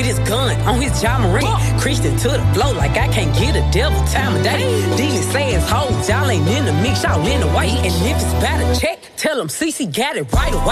his gun on his John Marine. Christian to the flow like I can't get a devil time of day. Dealing says hoes, y'all ain't in the mix, y'all in the way. And if it's about a check, tell them CC got it right away.